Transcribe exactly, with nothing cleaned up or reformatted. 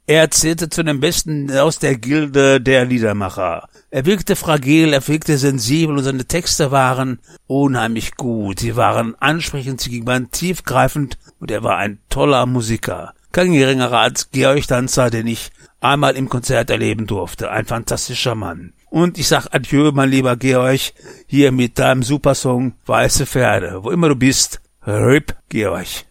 Er zählte zu den Besten aus der Gilde der Liedermacher. Er wirkte fragil, er wirkte sensibel und seine Texte waren unheimlich gut. Sie waren ansprechend, sie waren tiefgreifend und er war ein toller Musiker. Kein geringerer als Georg Danzer, den ich einmal im Konzert erleben durfte. Ein fantastischer Mann. Und ich sag Adieu, mein lieber Georg, hier mit deinem Supersong Weiße Pferde. Wo immer du bist, R I P Georg.